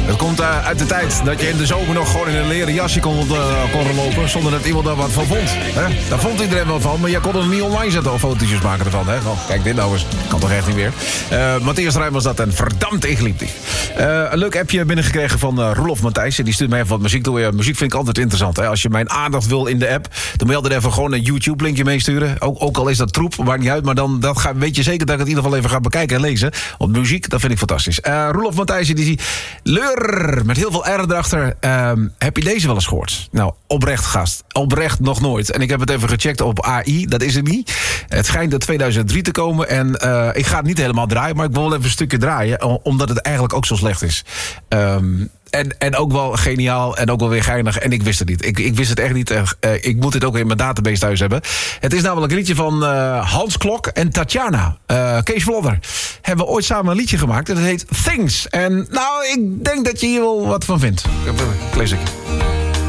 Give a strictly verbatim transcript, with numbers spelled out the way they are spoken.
Dat komt uh, uit de tijd dat je in de zomer nog gewoon in een leren jasje kon, uh, kon lopen... zonder dat iemand daar wat van vond. Hè? Daar vond iedereen wat van, maar je kon er niet online zetten of fotootjes maken ervan. Hè? Oh, kijk, dit nou eens. Kan toch echt niet meer. Uh, Matthias Ruim was dat en verdampt ik liep die. Uh, een leuk appje binnengekregen van uh, Roelof Matthijssen. Die stuurt mij even wat muziek toe. Ja, muziek vind ik altijd interessant. Hè? Als je mijn aandacht wil in de app, dan moet je altijd even gewoon een YouTube-linkje meesturen. Ook, ook al is dat troep, maakt niet uit. Maar dan dat ga, weet je zeker dat ik het in ieder geval even ga bekijken en lezen. Want muziek, dat vind ik fantastisch. Uh, Roelof Matthijssen, die zie leur met heel veel R erachter. Uh, heb je deze wel eens gehoord? Nou, oprecht gast. Oprecht nog nooit. En ik heb het even gecheckt op A I. Dat is het niet. Het schijnt uit tweeduizend drie te komen. En uh, ik ga het niet helemaal draaien, maar ik wil wel even een stukje draaien. Omdat het eigenlijk ook zo slecht is. Um, En, en ook wel geniaal en ook wel weer geinig. En ik wist het niet. Ik, ik wist het echt niet. Uh, ik moet dit ook in mijn database thuis hebben. Het is namelijk een liedje van uh, Hans Klok en Tatjana. Uh, Kees Vlodder. Hebben we ooit samen een liedje gemaakt. En dat heet Things. En nou, ik denk dat je hier wel wat van vindt. Lees ik.